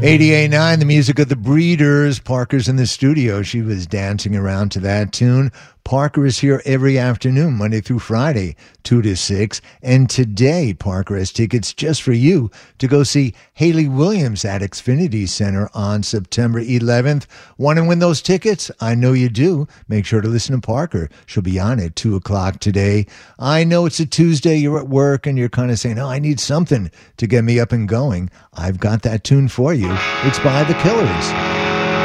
88.9, the music of the Breeders. Parker's in the studio. She was dancing around to that tune. Parker is here every afternoon, Monday through Friday, 2 to 6. And today, Parker has tickets just for you to go see Hayley Williams at Xfinity Center on September 11th. Want to win those tickets? I know you do. Make sure to listen to Parker. She'll be on at 2 o'clock today. I know it's a Tuesday, you're at work, and you're kind of saying, oh, I need something to get me up and going. I've got that tune for you. It's by The Killers.